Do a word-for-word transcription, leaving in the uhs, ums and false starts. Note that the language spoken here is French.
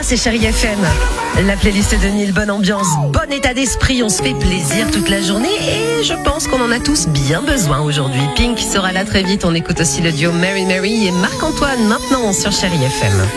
c'est Chérie F M. La playlist de Neil, bonne ambiance, bon état d'esprit, on se fait plaisir toute la journée et je pense qu'on en a tous bien besoin aujourd'hui. Pink sera là très vite, on écoute aussi le duo Mary Mary et Marc-Antoine maintenant sur Chérie F M.